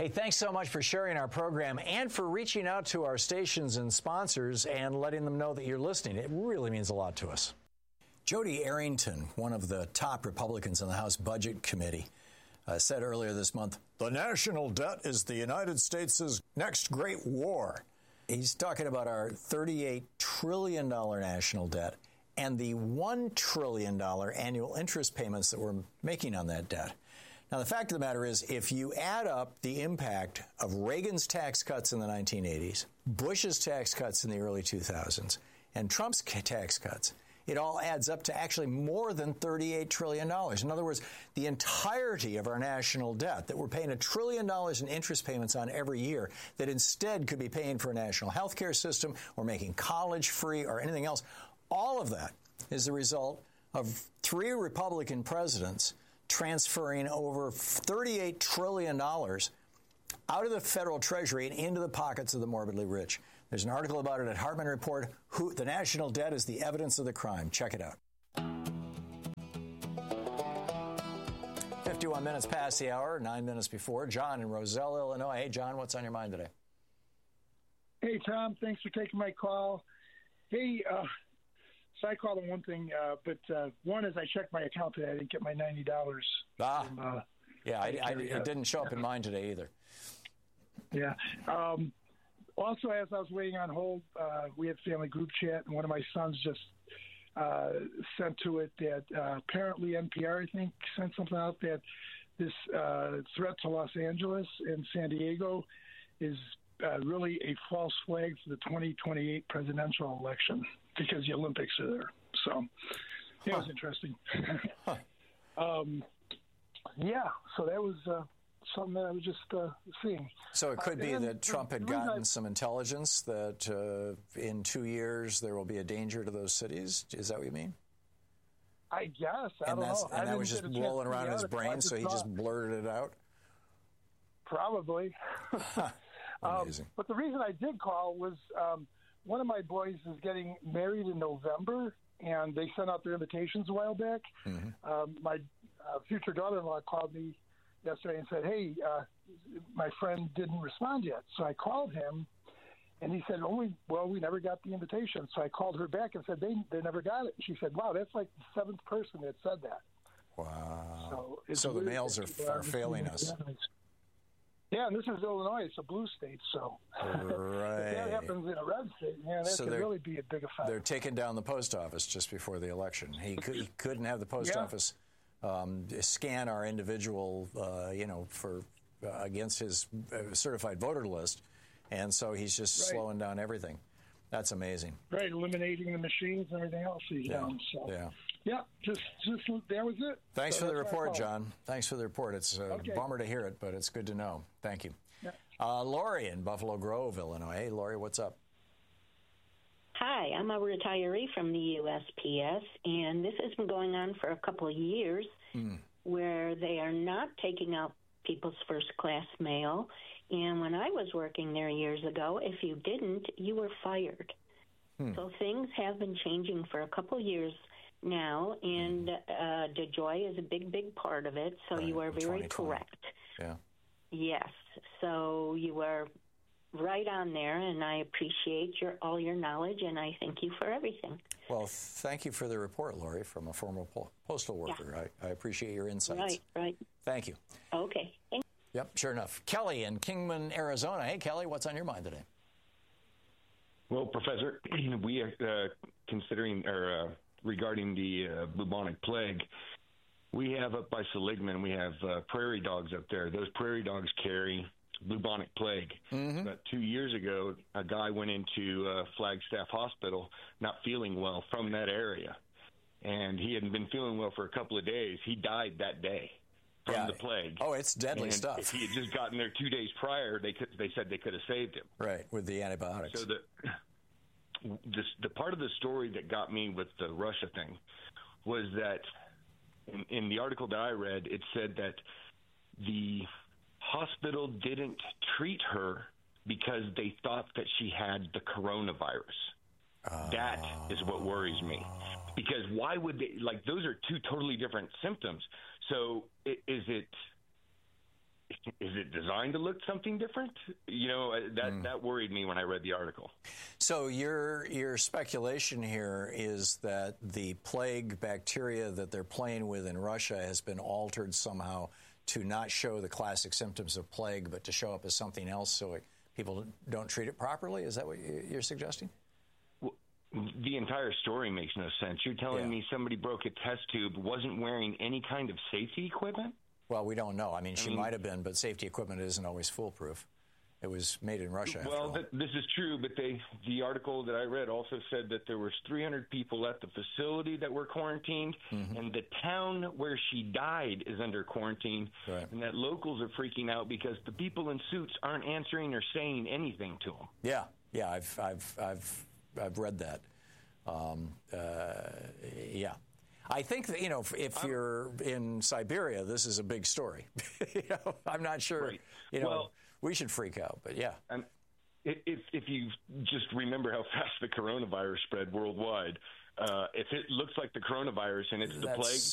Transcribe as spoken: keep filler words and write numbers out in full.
Hey, thanks so much for sharing our program and for reaching out to our stations and sponsors and letting them know that you're listening. It really means a lot to us. Jody Arrington, one of the top Republicans on the House Budget Committee, uh, said earlier this month, the national debt is the United States' next great war. He's talking about our thirty-eight trillion dollars national debt and the one trillion dollars annual interest payments that we're making on that debt. Now, the fact of the matter is, if you add up the impact of Reagan's tax cuts in the nineteen eighties, Bush's tax cuts in the early two thousands, and Trump's tax cuts, it all adds up to actually more than thirty-eight trillion dollars. In other words, the entirety of our national debt that we're paying a trillion dollars in interest payments on every year that instead could be paying for a national health care system or making college free or anything else, all of that is the result of three Republican presidents transferring over thirty-eight trillion dollars out of the federal treasury and into the pockets of the morbidly rich. There's an article about it at Hartman Report. Who, the national debt is the evidence of the crime. Check it out. fifty-one minutes past the hour, nine minutes before. John in Roselle, Illinois. Hey, John, what's on your mind today? Hey, Tom, thanks for taking my call. Hey, uh, so I called on one thing, uh, but uh, one is I checked my account today. I didn't get my ninety dollars. Ah, from, uh, yeah, I, I, it didn't show up in mine today either. Yeah. Um, also, as I was waiting on hold, uh, we had family group chat, and one of my sons just uh, sent to it that uh, apparently N P R, I think, sent something out that this uh, threat to Los Angeles and San Diego is uh, really a false flag for the twenty twenty-eight presidential election because the Olympics are there. So it huh. was interesting. huh. um, yeah, so that was uh, something that I was just uh, seeing. So it could uh, be that Trump had gotten I, some intelligence that uh, in two years there will be a danger to those cities. Is that what you mean? I guess. I and don't that's, know. And I that was just rolling around in his brain, so he just blurted it out? Probably. Amazing. Um, but the reason I did call was um, one of my boys is getting married in November, and they sent out their invitations a while back. Mm-hmm. Um, my uh, future daughter-in-law called me yesterday and said, hey, uh, my friend didn't respond yet. So I called him, and he said, oh, we, well, we never got the invitation. So I called her back and said, they, they never got it. And she said, wow, that's like the seventh person that said that. Wow. So, so the mails are, are failing us. Yeah, and this is Illinois. It's a blue state, so right. if that happens in a red state, man, that so could really be a big effect. They're taking down the post office just before the election. He, could, he couldn't have the post yeah. office um, scan our individual, uh, you know, for uh, against his uh, certified voter list, and so he's just right. slowing down everything. That's amazing. Right, eliminating the machines and everything else he's yeah. down. So. Yeah. Yeah, just, just that was it. Thanks so for the report, John. Thanks for the report. It's a okay. bummer to hear it, but it's good to know. Thank you. Yeah. Uh, Lori in Buffalo Grove, Illinois. Hey, Lori, what's up? Hi, I'm a retiree from the U S P S, and this has been going on for a couple of years mm. where they are not taking out people's first-class mail. And when I was working there years ago, if you didn't, you were fired. Hmm. So things have been changing for a couple of years now, and uh, DeJoy is a big, big part of it, so right. you are very correct. Yeah. Yes, so you are right on there, and I appreciate your all your knowledge, and I thank you for everything. Well, thank you for the report, Lori, from a former po- postal worker. Yeah. I, I appreciate your insights. Right, right. Thank you. Okay. Thank Yep, sure enough. Kelly in Kingman, Arizona. Hey, Kelly, what's on your mind today? Well, Professor, we are uh, considering, or uh, regarding the uh, bubonic plague, we have up by Seligman, we have uh, prairie dogs up there. Those prairie dogs carry bubonic plague. Mm-hmm. About two years ago, a guy went into uh, Flagstaff Hospital not feeling well from that area. And he hadn't been feeling well for a couple of days. He died that day from yeah. the plague. Oh, it's deadly and stuff. If he had just gotten there two days prior, they could, they said they could have saved him. Right, with the antibiotics. So the, this, the part of the story that got me with the Russia thing was that in, in the article that I read, it said that the hospital didn't treat her because they thought that she had the coronavirus. Uh, that is what worries me. Because why would they, like, those are two totally different symptoms. So is it, is it designed to look something different? You know, that mm. that worried me when I read the article. So your your speculation here is that the plague bacteria that they're playing with in Russia has been altered somehow to not show the classic symptoms of plague, but to show up as something else, so it, people don't treat it properly. Is that what you're suggesting? Well, the entire story makes no sense. You're telling yeah. me somebody broke a test tube, wasn't wearing any kind of safety equipment? Well, we don't know. I mean, she I mean, might have been, but safety equipment isn't always foolproof. It was made in Russia. Well, th- this is true, but they the article that I read also said that there was three hundred people at the facility that were quarantined, mm-hmm. and the town where she died is under quarantine, right. and that locals are freaking out because the people in suits aren't answering or saying anything to them. Yeah, yeah, I've I've I've I've read that. Um, uh, yeah. I think that, you know, if I'm, you're in Siberia, this is a big story. you know, I'm not sure, right. you know, well, we should freak out, but yeah. And if, if you just remember how fast the coronavirus spread worldwide, uh, if it looks like the coronavirus and it's the That's plague,